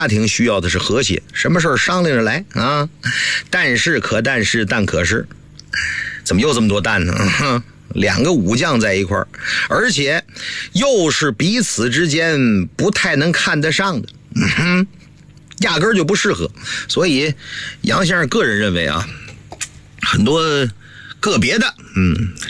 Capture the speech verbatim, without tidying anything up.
庭需要的是和谐，什么事儿商量着来啊。但是可但是但可是，怎么又这么多但呢？嗯两个武将在一块儿，而且又是彼此之间不太能看得上的，嗯哼，压根儿就不适合。所以杨先生个人认为啊，很多个别的嗯